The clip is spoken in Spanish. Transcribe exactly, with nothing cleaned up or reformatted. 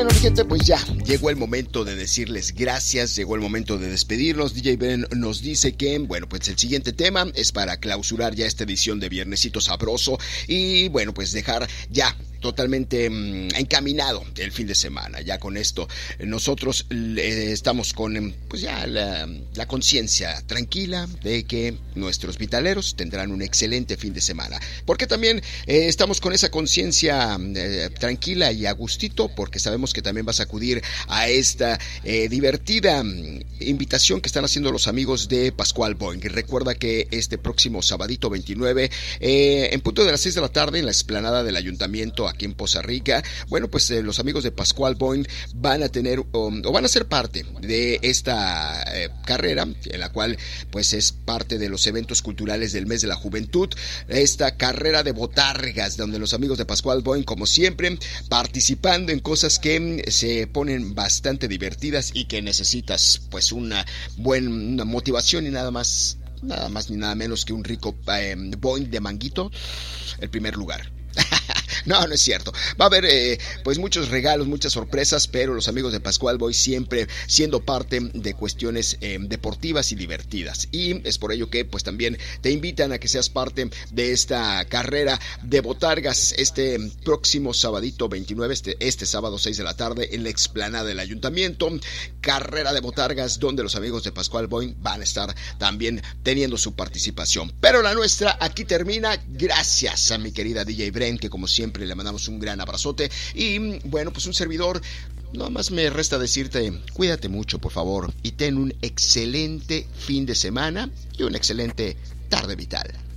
Bueno, mi gente, pues ya llegó el momento de decirles gracias, llegó el momento de despedirnos. D J Ben nos dice que, bueno, pues el siguiente tema es para clausurar ya esta edición de Viernesito Sabroso y, bueno, pues dejar ya totalmente mmm, encaminado el fin de semana. Ya con esto nosotros eh, estamos con pues ya la, la conciencia tranquila de que nuestros vitaleros tendrán un excelente fin de semana, porque también eh, estamos con esa conciencia eh, tranquila y a gustito, porque sabemos que también vas a acudir a esta eh, divertida invitación que están haciendo los amigos de Pascual Boing. Recuerda que este próximo sabadito veintinueve eh, en punto de las seis de la tarde en la explanada del ayuntamiento aquí en Poza Rica, bueno, pues eh, los amigos de Pascual Boing van a tener um, o van a ser parte de esta eh, carrera, en la cual pues es parte de los eventos culturales del mes de la juventud, esta carrera de botargas, donde los amigos de Pascual Boing, como siempre, participando en cosas que se ponen bastante divertidas y que necesitas pues una buena motivación y nada más, nada más ni nada menos que un rico eh, Boing de manguito, el primer lugar. No, no es cierto. Va a haber eh, pues muchos regalos, muchas sorpresas, pero los amigos de Pascual Boy siempre siendo parte de cuestiones eh, deportivas y divertidas. Y es por ello que pues también te invitan a que seas parte de esta carrera de botargas este próximo sabadito veintinueve, este, este sábado seis de la tarde en la explanada del ayuntamiento. Carrera de botargas donde los amigos de Pascual Boy van a estar también teniendo su participación. Pero la nuestra aquí termina. Gracias a mi querida D J Bren, que como siempre le mandamos un gran abrazote. Y bueno, pues un servidor, nada más me resta decirte, cuídate mucho por favor y ten un excelente fin de semana y una excelente tarde vital.